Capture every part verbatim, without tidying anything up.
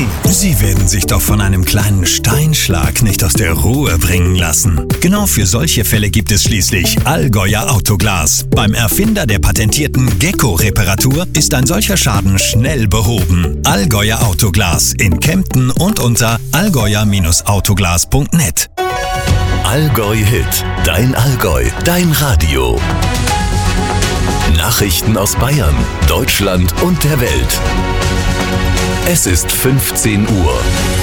Sie werden sich doch von einem kleinen Steinschlag nicht aus der Ruhe bringen lassen. Genau für solche Fälle gibt es schließlich Allgäuer Autoglas. Beim Erfinder der patentierten Gecko-Reparatur ist ein solcher Schaden schnell behoben. Allgäuer Autoglas in Kempten und unter allgäuer Autoglas punkt net. Allgäu Hit, dein Allgäu, dein Radio. Nachrichten aus Bayern, Deutschland und der Welt. Es ist fünfzehn Uhr.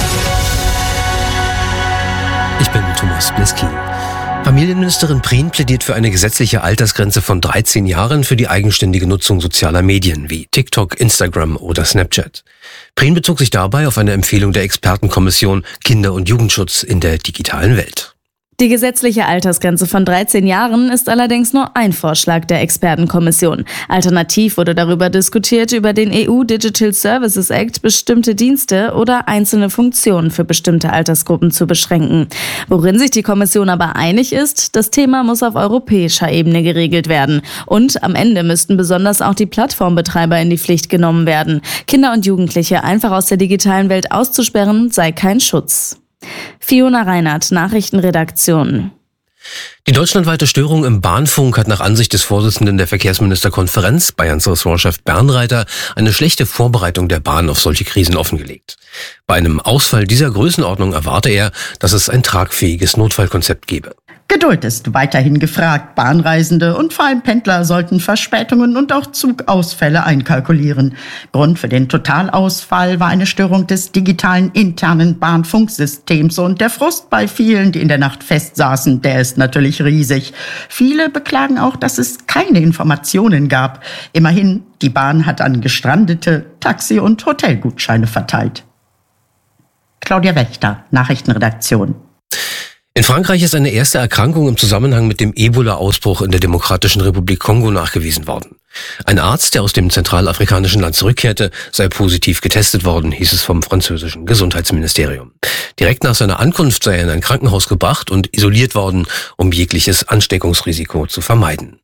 Ich bin Thomas Bliskin. Familienministerin Prien plädiert für eine gesetzliche Altersgrenze von dreizehn Jahren für die eigenständige Nutzung sozialer Medien wie TikTok, Instagram oder Snapchat. Prien bezog sich dabei auf eine Empfehlung der Expertenkommission Kinder- und Jugendschutz in der digitalen Welt. Die gesetzliche Altersgrenze von dreizehn Jahren ist allerdings nur ein Vorschlag der Expertenkommission. Alternativ wurde darüber diskutiert, über den E U Digital Services Act bestimmte Dienste oder einzelne Funktionen für bestimmte Altersgruppen zu beschränken. Worin sich die Kommission aber einig ist, das Thema muss auf europäischer Ebene geregelt werden. Und am Ende müssten besonders auch die Plattformbetreiber in die Pflicht genommen werden. Kinder und Jugendliche einfach aus der digitalen Welt auszusperren, sei kein Schutz. Fiona Reinhardt, Nachrichtenredaktion. Die deutschlandweite Störung im Bahnfunk hat nach Ansicht des Vorsitzenden der Verkehrsministerkonferenz, Bayerns Ressortchef Bernreiter, eine schlechte Vorbereitung der Bahn auf solche Krisen offengelegt. Bei einem Ausfall dieser Größenordnung erwarte er, dass es ein tragfähiges Notfallkonzept gebe. Geduld ist weiterhin gefragt. Bahnreisende und vor allem Pendler sollten Verspätungen und auch Zugausfälle einkalkulieren. Grund für den Totalausfall war eine Störung des digitalen internen Bahnfunksystems und der Frust bei vielen, die in der Nacht festsaßen, der ist natürlich riesig. Viele beklagen auch, dass es keine Informationen gab. Immerhin, die Bahn hat an Gestrandete Taxi- und Hotelgutscheine verteilt. Claudia Wächter, Nachrichtenredaktion. In Frankreich ist eine erste Erkrankung im Zusammenhang mit dem Ebola-Ausbruch in der Demokratischen Republik Kongo nachgewiesen worden. Ein Arzt, der aus dem zentralafrikanischen Land zurückkehrte, sei positiv getestet worden, hieß es vom französischen Gesundheitsministerium. Direkt nach seiner Ankunft sei er in ein Krankenhaus gebracht und isoliert worden, um jegliches Ansteckungsrisiko zu vermeiden.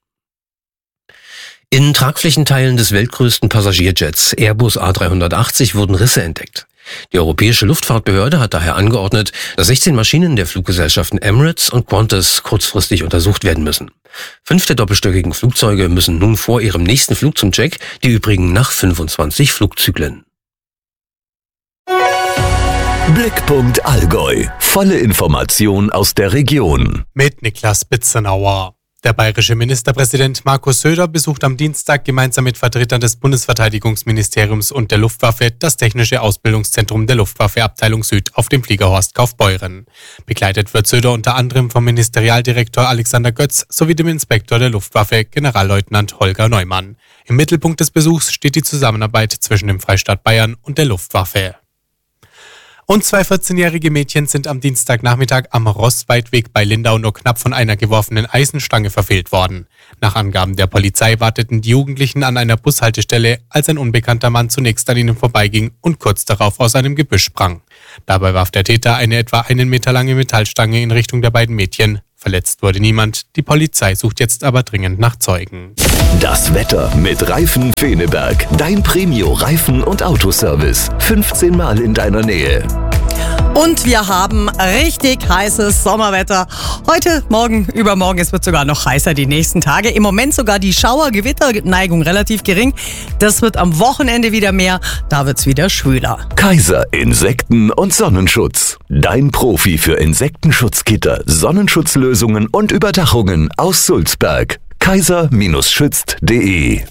In Tragflächenteilen des weltgrößten Passagierjets Airbus A dreihundertachtzig wurden Risse entdeckt. Die Europäische Luftfahrtbehörde hat daher angeordnet, dass sechzehn Maschinen der Fluggesellschaften Emirates und Qantas kurzfristig untersucht werden müssen. Fünf der doppelstöckigen Flugzeuge müssen nun vor ihrem nächsten Flug zum Check, die übrigen nach fünfundzwanzig Flugzyklen. Blickpunkt Allgäu. Volle Information aus der Region. Mit Niklas Bitzenauer. Der bayerische Ministerpräsident Markus Söder besucht am Dienstag gemeinsam mit Vertretern des Bundesverteidigungsministeriums und der Luftwaffe das Technische Ausbildungszentrum der Luftwaffe Abteilung Süd auf dem Fliegerhorst Kaufbeuren. Begleitet wird Söder unter anderem vom Ministerialdirektor Alexander Götz sowie dem Inspektor der Luftwaffe Generalleutnant Holger Neumann. Im Mittelpunkt des Besuchs steht die Zusammenarbeit zwischen dem Freistaat Bayern und der Luftwaffe. Und zwei vierzehnjährige Mädchen sind am Dienstagnachmittag am Rossweidweg bei Lindau nur knapp von einer geworfenen Eisenstange verfehlt worden. Nach Angaben der Polizei warteten die Jugendlichen an einer Bushaltestelle, als ein unbekannter Mann zunächst an ihnen vorbeiging und kurz darauf aus einem Gebüsch sprang. Dabei warf der Täter eine etwa einen Meter lange Metallstange in Richtung der beiden Mädchen. Verletzt wurde niemand. Die Polizei sucht jetzt aber dringend nach Zeugen. Das Wetter mit Reifen Feneberg. Dein Premio-Reifen- und Autoservice. fünfzehn Mal in deiner Nähe. Und wir haben richtig heißes Sommerwetter. Heute, morgen, übermorgen, es wird sogar noch heißer die nächsten Tage. Im Moment sogar die Schauer-Gewitter-Neigung relativ gering. Das wird am Wochenende wieder mehr. Da wird's wieder schwüler. Kaiser Insekten- und Sonnenschutz. Dein Profi für Insektenschutzgitter, Sonnenschutzlösungen und Überdachungen aus Sulzberg. kaiser Schützt punkt de.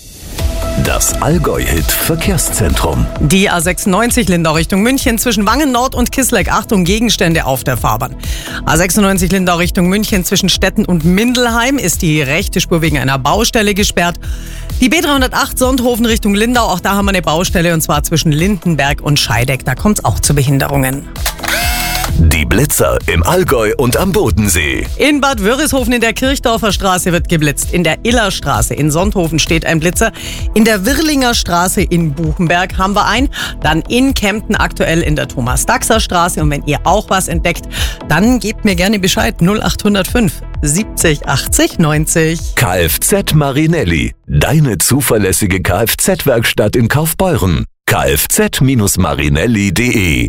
Das Allgäu-Hit-Verkehrszentrum. Die A sechsundneunzig Lindau Richtung München zwischen Wangen Nord und Kisleck. Achtung, Gegenstände auf der Fahrbahn. A sechsundneunzig Lindau Richtung München zwischen Stetten und Mindelheim ist die rechte Spur wegen einer Baustelle gesperrt. Die B dreihundertacht Sonthofen Richtung Lindau, auch da haben wir eine Baustelle und zwar zwischen Lindenberg und Scheideck. Da kommt es auch zu Behinderungen. Die Blitzer im Allgäu und am Bodensee. In Bad Wörishofen in der Kirchdorfer Straße wird geblitzt. In der Illerstraße in Sonthofen steht ein Blitzer. In der Wirlinger Straße in Buchenberg haben wir einen. Dann in Kempten aktuell in der Thomas-Daxer Straße. Und wenn ihr auch was entdeckt, dann gebt mir gerne Bescheid. null acht null fünf siebzig achtzig neunzig. Kfz Marinelli. Deine zuverlässige Kfz-Werkstatt in Kaufbeuren. kfz Marinelli punkt de.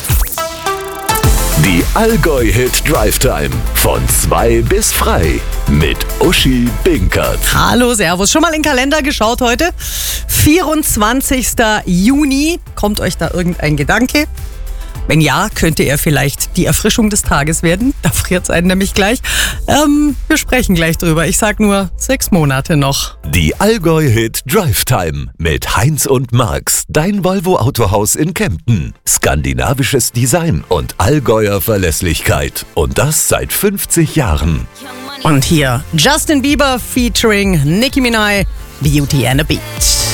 Die Allgäu-Hit Drive Time von zwei bis frei mit Uschi Binkert. Hallo, servus. Schon mal in den Kalender geschaut heute? vierundzwanzigster Juni. Kommt euch da irgendein Gedanke? Wenn ja, könnte er vielleicht die Erfrischung des Tages werden. Da friert es einen nämlich gleich. Ähm, wir sprechen gleich drüber. Ich sag nur, sechs Monate noch. Die Allgäu-Hit Drive Time mit Heinz und Marx. Dein Volvo Autohaus in Kempten. Skandinavisches Design und Allgäuer Verlässlichkeit. Und das seit fünfzig Jahren. Und hier Justin Bieber featuring Nicki Minaj, Beauty and a Beat.